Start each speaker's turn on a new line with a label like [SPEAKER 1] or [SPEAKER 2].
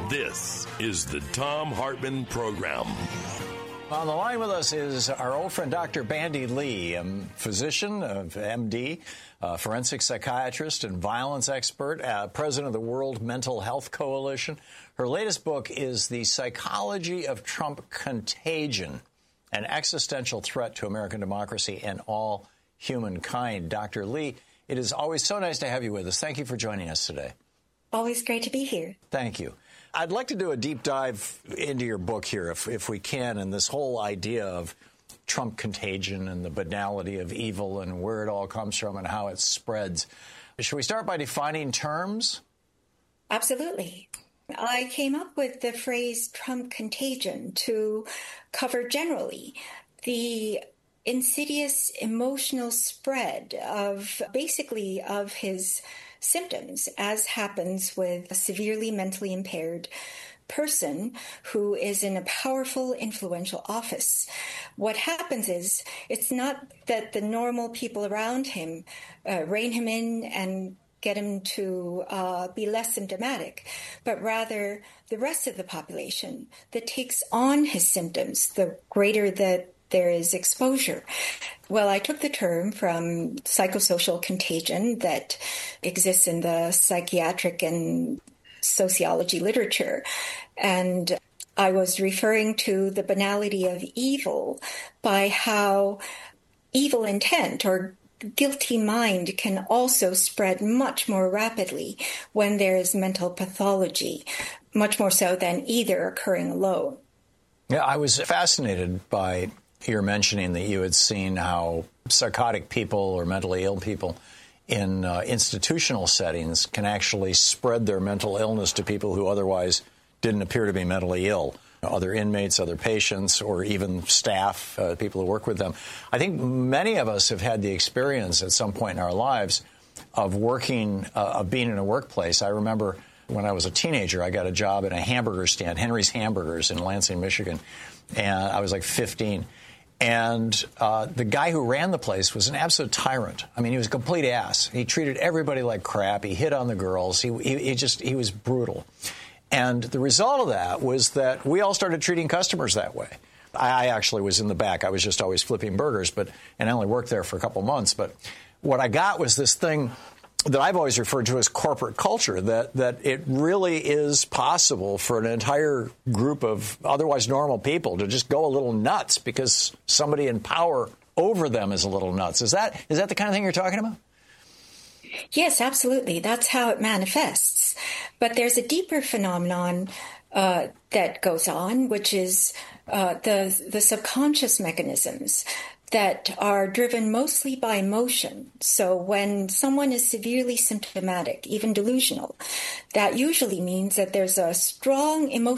[SPEAKER 1] This is the Thom Hartmann Program.
[SPEAKER 2] On the line with us is our old friend Dr. Bandy Lee, a physician, MD, forensic psychiatrist and violence expert, president of the World Mental Health Coalition. Her latest book is The Psychology of Trump Contagion, an existential threat to American democracy and all humankind. Dr. Lee, it is always so nice to have you with us. Thank you for joining us today.
[SPEAKER 3] Always great to be here.
[SPEAKER 2] Thank you. I'd like to do a deep dive into your book here, if we can, and this whole idea of Trump contagion and the banality of evil and where it all comes from and how it spreads. Should we start by defining terms?
[SPEAKER 3] Absolutely. I came up with the phrase Trump contagion to cover generally the insidious emotional spread of his symptoms, as happens with a severely mentally impaired person who is in a powerful, influential office. What happens is, it's not that the normal people around him rein him in and get him to be less symptomatic, but rather the rest of the population that takes on his symptoms, the greater that there is exposure. Well, I took the term from psychosocial contagion that exists in the psychiatric and sociology literature, and I was referring to the banality of evil by how evil intent or guilty mind can also spread much more rapidly when there is mental pathology, much more so than either occurring alone.
[SPEAKER 2] Yeah, I was fascinated by your mentioning that you had seen how psychotic people or mentally ill people in institutional settings can actually spread their mental illness to people who otherwise didn't appear to be mentally ill, other inmates, other patients, or even staff, people who work with them. I think many of us have had the experience at some point in our lives of working, of being in a workplace. I remember when I was a teenager, I got a job at a hamburger stand, Henry's Hamburgers in Lansing, Michigan, and I was like 15. And the guy who ran the place was an absolute tyrant. I mean, he was a complete ass. He treated everybody like crap. He hit on the girls. He was brutal. And the result of that was that we all started treating customers that way. I actually was in the back. I was just always flipping burgers, and I only worked there for a couple months. But what I got was this thing that I've always referred to as corporate culture, that it really is possible for an entire group of otherwise normal people to just go a little nuts because somebody in power over them is a little nuts. Is that the kind of thing you're talking about?
[SPEAKER 3] Yes, absolutely. That's how it manifests. But there's a deeper phenomenon that goes on, which is the subconscious mechanisms that are driven mostly by emotion. So when someone is severely symptomatic, even delusional, that usually means that there's a strong emotional